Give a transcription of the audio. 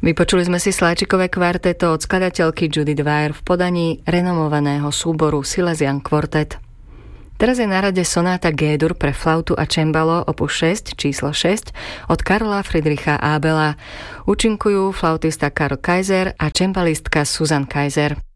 Vypočuli sme si Sláčikové kvarteto od skladateľky Judith Wire v podaní renomovaného súboru Silesian Quartet. Teraz je na rade sonáta G-dur pre flautu a cembalo opus 6, číslo 6 od Karla Friedricha Abela. Účinkujú flautista Karl Kaiser a cembalistka Susan Kaiser.